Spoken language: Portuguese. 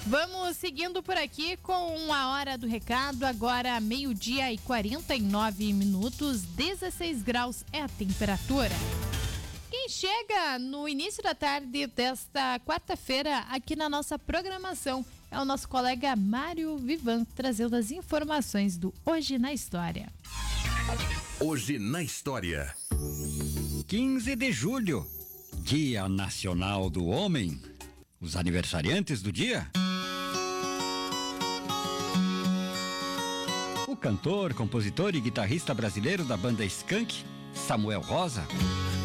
Vamos seguindo por aqui com a hora do recado, agora 12h49, 16 graus é a temperatura. Quem chega no início da tarde desta quarta-feira aqui na nossa programação é o nosso colega Mário Vivan, trazendo as informações do Hoje na História. Hoje na História. 15 de julho, Dia Nacional do Homem. Os aniversariantes do dia: o cantor, compositor e guitarrista brasileiro da banda Skank, Samuel Rosa.